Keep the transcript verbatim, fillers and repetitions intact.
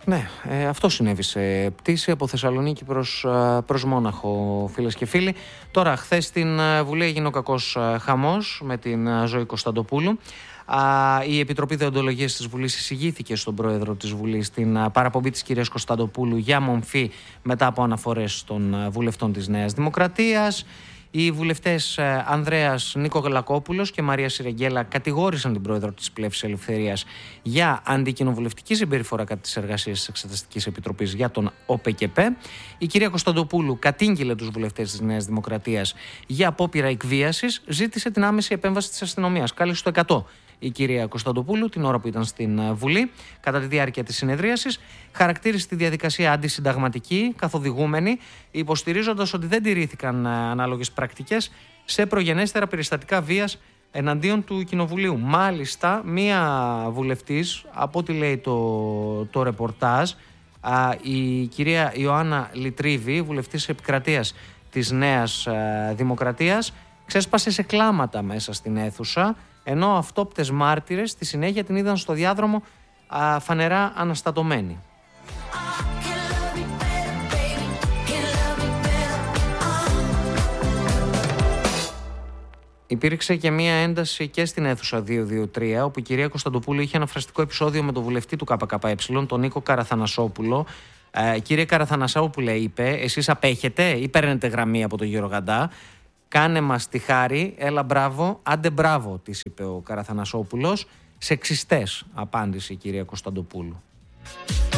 Ναι, ε, αυτό συνέβη σε πτήση από Θεσσαλονίκη προς, προς Μόναχο, φίλες και φίλοι. Τώρα, χθες στην Βουλή έγινε ο κακός χαμός με την Ζωή Κωνσταντοπούλου. Η Επιτροπή Δεοντολογίας της Βουλής εισηγήθηκε στον πρόεδρο της Βουλής την παραπομπή της κυρίας Κωνσταντοπούλου για μομφή μετά από αναφορές των βουλευτών της Νέας Δημοκρατίας. Οι βουλευτές Ανδρέας Νίκο Γαλακόπουλος και Μαρία Σιρεγγέλα κατηγόρησαν την πρόεδρο της Πλεύσης Ελευθερίας για αντικοινοβουλευτική συμπεριφορά κατά τις εργασίες της Εξεταστικής Επιτροπής για τον ΟΠΕΚΕΠΕ. Η κυρία Κωνσταντοπούλου κατήγγειλε τους βουλευτές της Νέας Δημοκρατίας για απόπειρα εκβίασης, ζήτησε την άμεση επέμβαση της αστυνομίας. Κάλεσε στο εκατό η κυρία Κωνσταντοπούλου την ώρα που ήταν στην Βουλή κατά τη διάρκεια της συνεδρίασης. Χαρακτήρισε τη διαδικασία αντισυνταγματική, καθοδηγούμενη, υποστηρίζοντας ότι δεν τηρήθηκαν ανάλογες πρακτικές σε προγενέστερα περιστατικά βίας εναντίον του Κοινοβουλίου. Μάλιστα, μία βουλευτής, από ό,τι λέει το, το ρεπορτάζ, η κυρία Ιωάννα Λιτρίβη, βουλευτής επικρατείας της Νέας Δημοκρατίας, ξέσπασε σε κλάματα μέσα στην αίθουσα, ενώ αυτόπτες μάρτυρες στη συνέχεια την είδαν στο διάδρομο α, φανερά αναστατωμένη. Υπήρξε και μία ένταση και στην αίθουσα δύο δύο τρία, όπου η κυρία Κωνσταντοπούλου είχε ένα φραστικό επεισόδιο με τον βουλευτή του ΚΚΕ, τον Νίκο Καραθανασόπουλο. Ε, κύριε Καραθανασόπουλε, είπε, εσείς απέχετε ή παίρνετε γραμμή από τον Γερογαντά? Κάνε μας τη χάρη, έλα μπράβο, άντε μπράβο, της είπε ο Καραθανασόπουλος. Σεξιστές, απάντησε η κυρία Κωνσταντοπούλου.